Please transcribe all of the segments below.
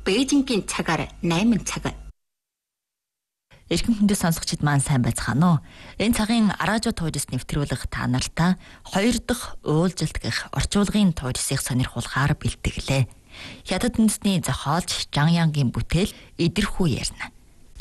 Бээжингийн цагаар 8 цаг. Эрхэм хүндэт сонсогчид маань сайн байцгаана уу? Энэ цагийн радио туйдс нэвтрүүлэг та нартай 2 дахь уйлжилт гэх орчуулгын туйдсыг сонирхуулгаар бэлтгэлээ. Хятад үндэсний зохиолч Жан Янгийн бүтээл идэрхүү ярина.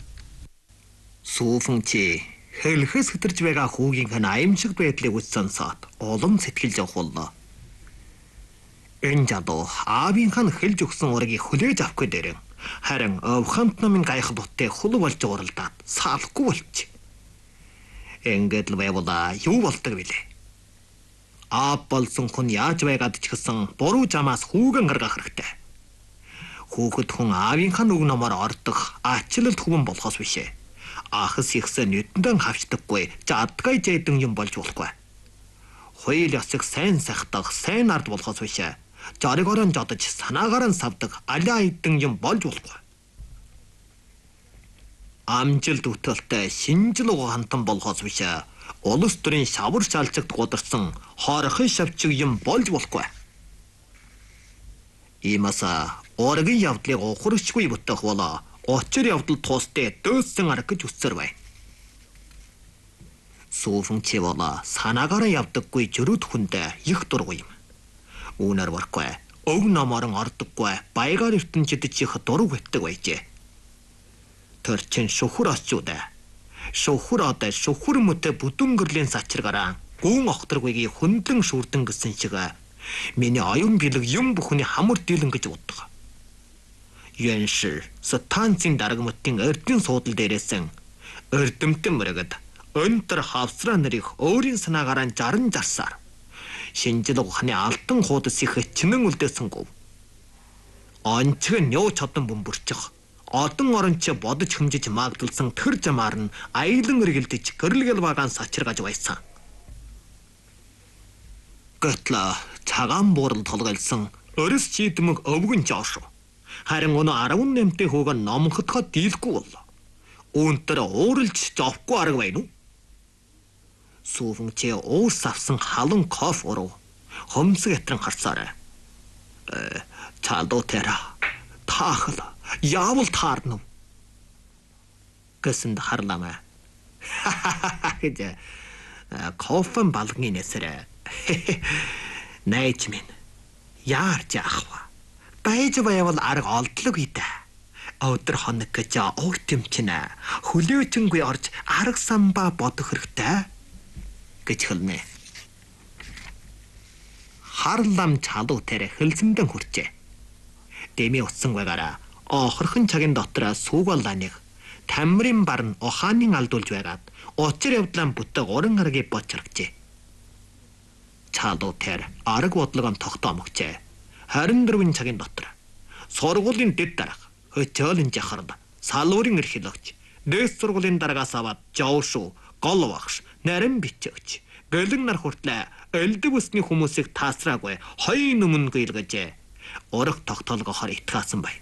Сүүфэнчи хэлхэс хэтэрж байгаа хүүгийн аимшиг байдлыг үзсэнсаад олон сэтгэл зовхоллоо. Энэ жадуу аавынхан хэлж өгсөн ургийг хүлээж авах гэдэг. Харин өвхөнд намын гайх дуттай хул болж уралдаад салахгүй болчих. Ингээд л байвала юу болдог вүлээ? Аав болсон хүн яаж байгаад ч гэсэн буруу жамаас хүүгэн гаргах хэрэгтэй. Хүүхэд хүн аавынхан үг номоор ордох ачлалт хүвэн болохоос бишээ. Ахс ихсээ нүдэндээ хавчдаггүй жадгай жайдан юм болж болохгүй. Хоёул ёсыг сайн сахдаг сайн ард болохоос бишээ. Жаргорон жодож санаагаар нь савдаг алиа идэн юм болж болохгүй. Амжилт үтэлтэй шинжил ухаантан болохоос бишээ. Улс төрийн шавар шалжигт гударсан хоорхын шавчиг юм болж болохгүй. Иймаса ургийн явдлыг ухарчгүй бүтэх болоо очир явдал туустай дөөссөн арга гэж үсэр бай. Сүүфэнчи болоо санаагаар явдаггүй жөрөд хүндээ их дургүй юм. Үүнэр барахгүй өг номорон ордоггүй баягаар ертөнцид чих дург битдэг байжээ. Тэр чин шүхүр очиудаа. Шүхүр одоо шүхүр мөтө бүдүн гэрлийн сачиргараа гүн охторгүйгийн хөндлөн шүрдэн гэсэн шиг миний оюун бэлэг юм бүхний хамар дийлэн гэж боддог. Яншир сатанцын дарагмтын эрдэн суудал дээрээсэн эрдэмтэн мөрөгд өнтөр хавсраа нарыг өөрийн санаагаар жаран жарсаар шинжил ухааны алтан хуудас их чинэн үлдээсэнгүү. Онцгой нөө чадан бөмбөрчих. Одон оронч бодож хэмжиж маагдалсан тэр жамаар нь аялан эргэлдэж гэрэлгэл багаан сачиргаж байсан. Гэтлээ цагаан буурал толгойлсон өрөс чийдмэг өвгөн жоош. Харин өнөө 18-тэй хүүг номхотход дийлэхгүй боллоо. Үүнтэр ууралж жовхгүй арга байна уу? Сүүфэнчи уус авсан халуун кофе уруу хомсог ятран харцаарай. Чалдуу тэра таахал яавал таарна. Гэсэнд харлаа. Гэж кофен балгын нэсрэ. Найч минь яарч ахва. Байж байвал арга олдлог ийдэ. Өдөр хоног гэж урт юм чинэ. Хүлээжингүй орж арга самбаа бодох хэрэгтэй гэж хэлнэ. Харлам чалуу тэрэ хэлсэндэн хүрчээ. Дэмий утсан байгаараа охорхон цагийн дотроо сүүгаланыг тамирын бар нь ухаанын алдуулж байгаад учир явдлаа бүтэ уран аргийг бочрагчээ. Чалуу тэр арга бодлогон тогтоомогчээ. 24 цагийн дотор сургуулийн дэд дарга хөтөлн жахард салуурын эрхлэгч дэс сургуулийн дараагаас аваад жавшу гол багш нарийн бичээч гэлэн нар хүртлээ элдв усны хүмүүсийг таасраагүй хоёрын өмнө гээлгэж ураг тогтоолгохоор итгаасан бай.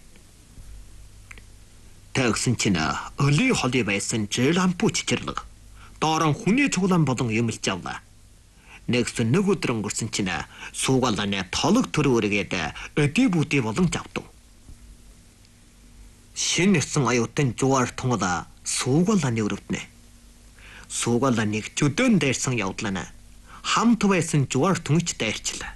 Тэгсэн чинь өлийн холий байсан жилампу чичэрлэг доорон хүний цуглаан болон юмлж авлаа. Нэгс нэг өдөр өнгөрсөн чинь суугаалны толог төр өргээд өдий бүдий болон завдав. Шинэ ирсэн аюутан жугаар тунгала суугаалны өрөвднэ. Суугаалныг чөдөөн дайрсан явдлаа. Хамт байсан жугаар түнч дайрчлаа.